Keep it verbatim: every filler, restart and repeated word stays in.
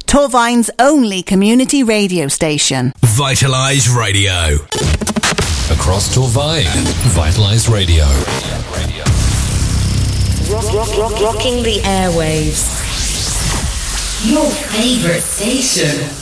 Torvine's only community radio station. Vitalise Radio. Across Torvine, Vitalise Radio. Rock, rock, rock, rocking the airwaves. Your favourite station.